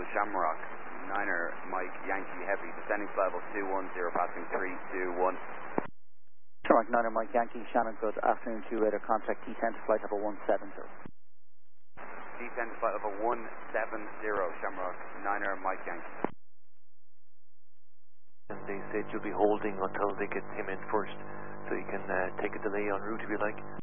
Shamrock, Niner Mike Yankee Heavy, descending flight level 210, passing 321. Shamrock, Niner Mike Yankee, Shannon, good afternoon to you, radar contact T10 to flight level 170. T10 to flight level 170, Shamrock, Niner Mike Yankee. And they said you'll be holding until they get him in first, so you can take a delay en route if you like.